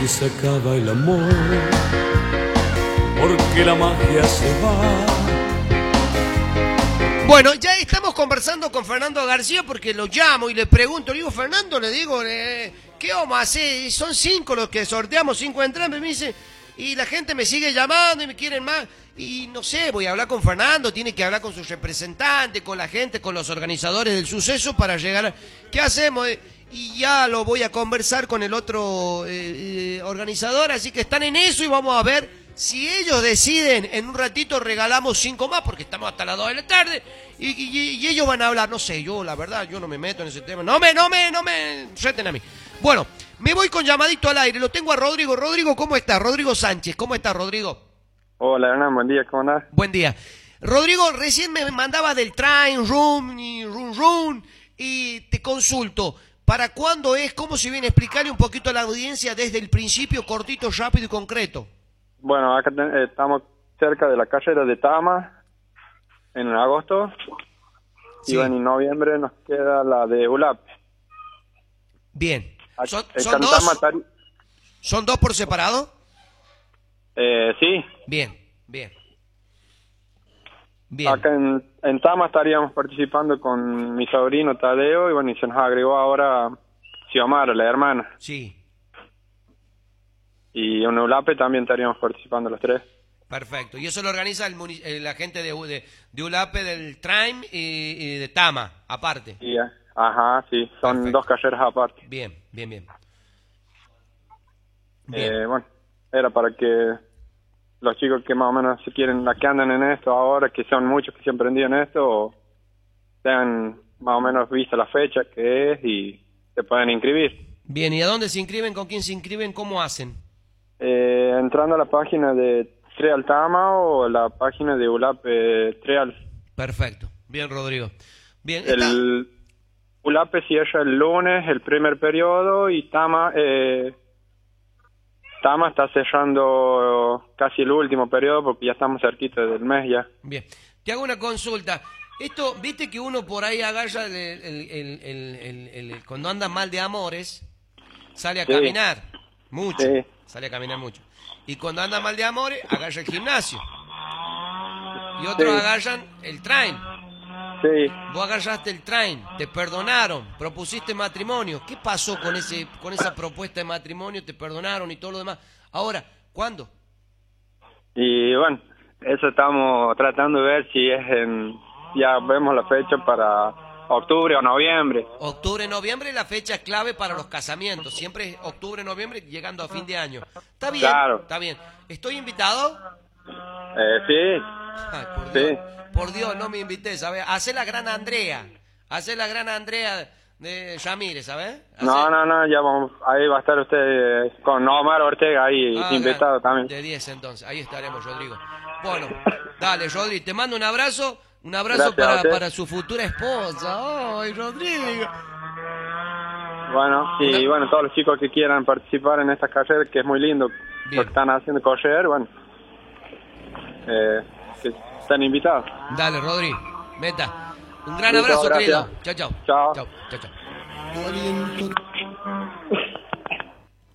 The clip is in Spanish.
y se acaba el amor, porque la magia se va. Bueno, ya estamos conversando con Fernando García porque lo llamo y le pregunto, le digo, Fernando, le digo, ¿qué vamos a hacer? Son 5 los que sorteamos, 5 entradas, me dice, y la gente me sigue llamando y me quieren más, y no sé, voy a hablar con Fernando, tiene que hablar con sus representantes, con la gente, con los organizadores del suceso para llegar a... ¿Qué hacemos? Y ya lo voy a conversar con el otro organizador, así que están en eso y vamos a ver si ellos deciden. En un ratito regalamos 5 más porque estamos hasta las 2 de la tarde y ellos van a hablar. No sé, yo la verdad, yo no me meto en ese tema. No me reten a mí. Bueno, me voy con llamadito al aire. Lo tengo a Rodrigo. Rodrigo, ¿cómo está? Rodrigo Sánchez, ¿cómo está, Rodrigo? Hola, Hernán, buen día, ¿cómo andás? Buen día. Rodrigo, recién me mandaba del train, room y run, y te consulto. ¿Para cuándo es? ¿Cómo se viene a explicarle un poquito a la audiencia desde el principio, cortito, rápido y concreto? Bueno, acá estamos cerca de la carrera de Tama, en agosto, Sí. y bueno, en noviembre nos queda la de ULAP. Bien. ¿Son Tama dos? ¿Son dos por separado? Sí. Bien. Acá en Tama estaríamos participando con mi sobrino Tadeo, y bueno, y se nos agregó ahora Xiomara, la hermana. Sí. Y en ULAPE también estaríamos participando los tres. Perfecto. Y eso lo organiza la gente de ULAPE, del Train y de Tama, aparte. Y, ajá, sí, son Perfecto. dos carreras aparte. Bien. Bueno, era para que los chicos que más o menos se quieren, que andan en esto ahora, que son muchos que se han prendido en esto, tengan más o menos vista la fecha que es y se pueden inscribir. Bien, ¿y a dónde se inscriben? ¿Con quién se inscriben? ¿Cómo hacen? Entrando a la página de Trial Tama o la página de ULAPE Trial. Perfecto. Bien, Rodrigo. Bien. El ULAPE cierra el lunes el primer periodo y Tama está cerrando casi el último periodo porque ya estamos cerquita del mes ya. Bien. Te hago una consulta. Esto, viste que uno por ahí agarra cuando anda mal de amores, sale a caminar mucho. Sí. Sale a caminar mucho. Y cuando anda mal de amores, agarra el gimnasio. Y otros agarran el train. Sí. Vos agarraste el train, te perdonaron, propusiste matrimonio. ¿Qué pasó con esa propuesta de matrimonio? Te perdonaron y todo lo demás. Ahora, ¿cuándo? Y bueno, eso estamos tratando de ver si es ya vemos la fecha para octubre o noviembre. Octubre, noviembre es la fecha clave para los casamientos. Siempre es octubre, noviembre, llegando a fin de año. Está bien, Claro. está bien. ¿Estoy invitado? Sí. Ay, por Sí. Dios, por Dios, no me invité, ¿sabes? Hacé la gran Andrea de Ramírez, ¿sabes? No, ya vamos, ahí va a estar usted con Omar Ortega ahí invitado también. De 10 entonces, ahí estaremos, Rodrigo. Bueno, dale, Rodrigo, te mando un abrazo Gracias a usted. para su futura esposa. ¡Ay, Rodrigo! Bueno, y bueno, todos los chicos que quieran participar en esta carrera, que es muy lindo Bien. lo que están haciendo correr, bueno, que están invitados. Dale, Rodrigo, meta. Un gran Listo, abrazo, gracias. querido. Chao. Chao. Chao. Tu aliento